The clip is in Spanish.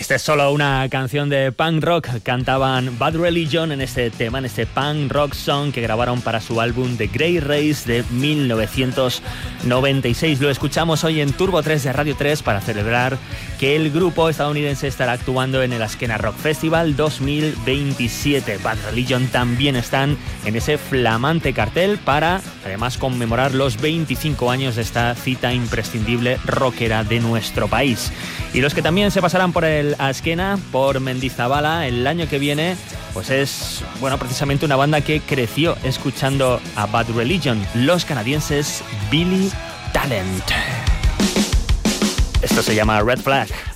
Esta es solo una canción de punk rock. Cantaban Bad Religion en este tema, en este punk rock song que grabaron para su álbum The Grey Race de 1996. Lo escuchamos hoy en Turbo 3 de Radio 3 para celebrar que el grupo estadounidense estará actuando en el Askena Rock Festival 2027. Bad Religion también están en ese flamante cartel para, además, conmemorar los 25 años de esta cita imprescindible rockera de nuestro país. Y los que también se pasarán por el Askena, por Mendizabala, el año que viene, pues es, bueno, precisamente una banda que creció escuchando a Bad Religion, los canadienses Billy Talent. Esto se llama Red Flag.